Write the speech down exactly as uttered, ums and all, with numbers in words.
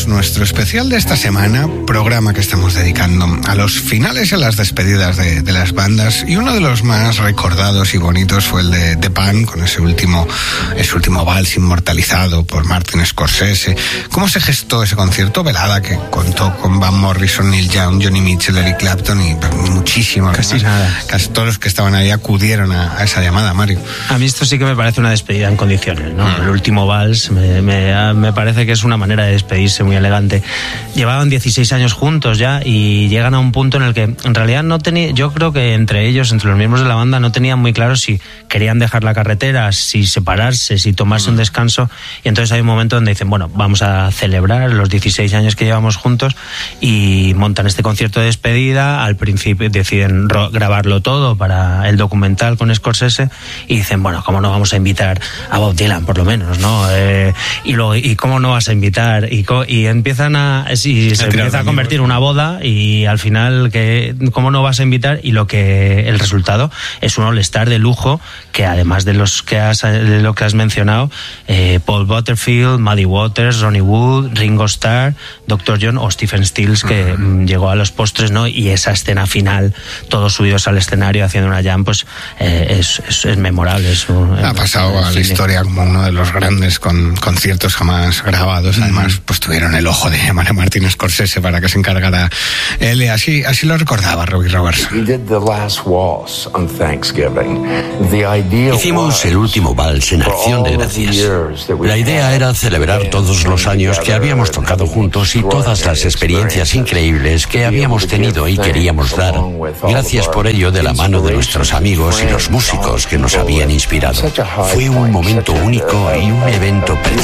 amigos, nuestro especial de esta semana, programa que estamos dedicando a los finales y a las despedidas de, de las bandas, y uno de los más recordados y bonitos fue el de The Pan, con ese último, ese último vals inmortalizado por Martin Scorsese. ¿Cómo se gestó ese concierto? Velada que contó con Van Morrison, Neil Young, Johnny Mitchell, Eric Clapton y muchísimos. Casi más. nada. Casi todos los que estaban ahí acudieron a, a esa llamada, Mario. A mí esto sí que me parece una despedida en condiciones, ¿no? Mm. El último vals me, me, me parece que es una manera de despedirse muy elegante. Llevaban dieciséis años juntos ya y llegan a un punto en el que en realidad no tenía, yo creo que entre ellos, entre los miembros de la banda, no tenían muy claro si querían dejar la carretera, si separarse, si tomarse un descanso, y entonces hay un momento donde dicen, bueno, vamos a celebrar los dieciséis años que llevamos juntos, y montan este concierto de despedida. Al principio deciden ro- grabarlo todo para el documental con Scorsese y dicen, bueno, ¿cómo no vamos a invitar a Bob Dylan, por lo menos, ¿no? Eh, y luego, ¿y cómo no vas a invitar? Y, co- y empiezan a, y se empieza a convertir en una boda, y al final, que ¿cómo no vas a invitar? Y lo que el resultado es un all-star de lujo, que además de los que has, de lo que has mencionado, eh, Paul Butterfield, Muddy Waters, Ronnie Wood, Ringo Starr, doctor John o Stephen Stills, que uh-huh. llegó a los postres, ¿no? Y esa escena final, todos subidos al escenario haciendo una jam, pues eh, es, es, es memorable. Es un, ha pasado a la historia como uno de los grandes con, conciertos jamás grabados. Uh-huh. Además, pues tuvieron el ojo de llamar a Martin Scorsese para que se encargara él. Así, así lo recordaba Robbie Robertson. Hicimos el último vals en Acción de Gracias. La idea era celebrar todos los años que habíamos tocado juntos y todas las experiencias increíbles que habíamos tenido y queríamos dar. Gracias por ello de la mano de nuestros amigos y los músicos que nos habían inspirado. Fue un momento único y un evento precioso.